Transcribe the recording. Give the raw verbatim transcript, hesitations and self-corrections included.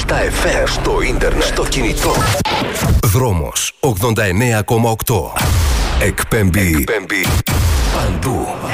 στα εφ εμ, στο ίντερνετ, στο κινητό. Δρόμος ογδόντα εννέα κόμμα οκτώ. Εκπέμπει, Εκπέμπει παντού.